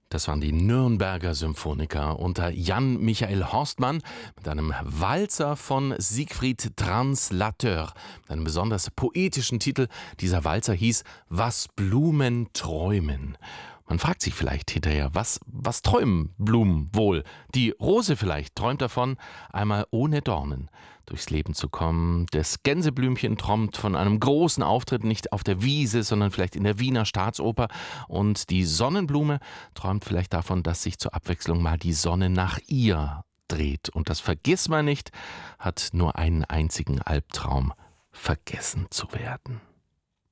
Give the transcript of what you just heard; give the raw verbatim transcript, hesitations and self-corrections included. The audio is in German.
Das waren die Nürnberger Symphoniker unter Jan Michael Horstmann mit einem Walzer von Siegfried Translateur, mit einem besonders poetischen Titel. Dieser Walzer hieß »Was Blumen träumen«. Man fragt sich vielleicht hinterher, was, was träumen Blumen wohl? Die Rose vielleicht träumt davon, einmal ohne Dornen durchs Leben zu kommen. Das Gänseblümchen träumt von einem großen Auftritt, nicht auf der Wiese, sondern vielleicht in der Wiener Staatsoper. Und die Sonnenblume träumt vielleicht davon, dass sich zur Abwechslung mal die Sonne nach ihr dreht. Und das Vergissmeinnicht hat nur einen einzigen Albtraum: vergessen zu werden.